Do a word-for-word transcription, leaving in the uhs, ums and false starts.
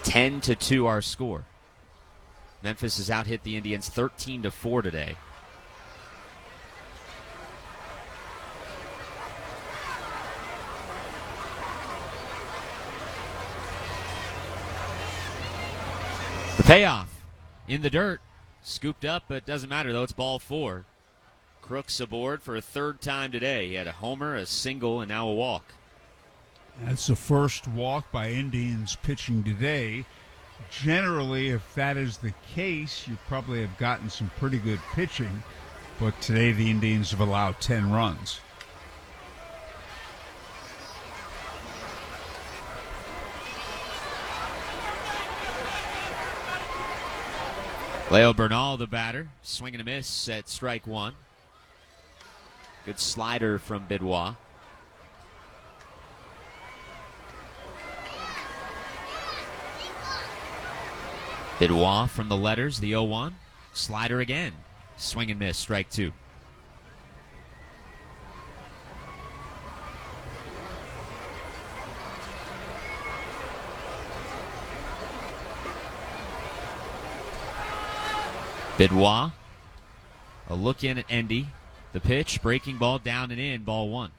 ten to two our score. Memphis has out-hit the Indians thirteen to four today. The payoff in the dirt. Scooped up, but it doesn't matter, though. It's ball four. Crooks aboard for a third time today. He had a homer, a single, and now a walk. That's the first walk by Indians pitching today. Generally, if that is the case, you probably have gotten some pretty good pitching. But today the Indians have allowed ten runs. Leo Bernal, the batter, swing and a miss at strike one. Good slider from Bidwell. Bidwell from the letters, the oh one. Slider again. Swing and miss, strike two. Bidwell, a look in at Endy. The pitch, breaking ball down and in, ball one.